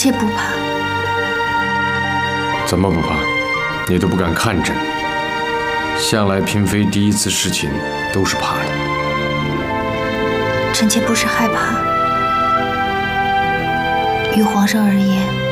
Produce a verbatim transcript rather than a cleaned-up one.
妾不怕。 怎么不怕？你都不敢看朕，向来嫔妃第一次侍寝都是怕的。 臣妾不是害怕，于皇上而言。